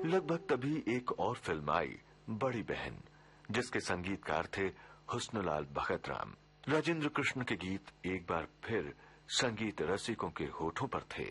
लगभग तभी एक और फिल्म आई, बड़ी बहन, जिसके संगीतकार थे हुस्नलाल भगत राम। राजेंद्र कृष्ण के गीत एक बार फिर संगीत रसिकों के होठों पर थे।